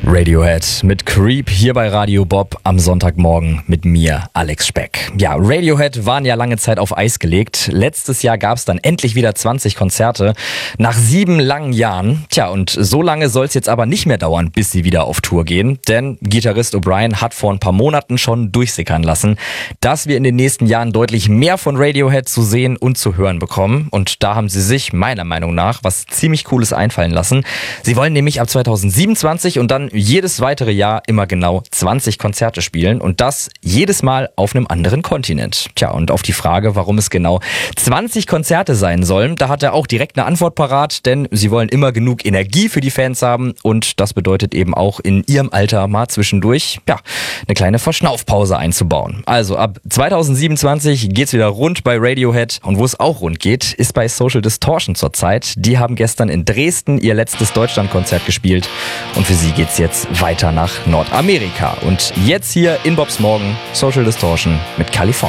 Radiohead mit Creep hier bei Radio Bob am Sonntagmorgen mit mir, Alex Speck. Ja, Radiohead waren ja lange Zeit auf Eis gelegt. Letztes Jahr gab es dann endlich wieder 20 Konzerte nach 7 langen Jahren. Tja, und so lange soll es jetzt aber nicht mehr dauern, bis sie wieder auf Tour gehen. Denn Gitarrist O'Brien hat vor ein paar Monaten schon durchsickern lassen, dass wir in den nächsten Jahren deutlich mehr von Radiohead zu sehen und zu hören bekommen. Und da haben sie sich meiner Meinung nach was ziemlich Cooles einfallen lassen. Sie wollen nämlich ab 2027 und dann jedes weitere Jahr immer genau 20 Konzerte spielen und das jedes Mal auf einem anderen Kontinent. Tja, und auf die Frage, warum es genau 20 Konzerte sein sollen, da hat er auch direkt eine Antwort parat, denn sie wollen immer genug Energie für die Fans haben und das bedeutet eben auch in ihrem Alter mal zwischendurch, ja, eine kleine Verschnaufpause einzubauen. Also ab 2027 geht's wieder rund bei Radiohead und wo es auch rund geht, ist bei Social Distortion zurzeit. Die haben gestern in Dresden ihr letztes Deutschlandkonzert gespielt und für sie geht's jetzt weiter nach Nordamerika. Und jetzt hier in Bobs Morgen Social Distortion mit California.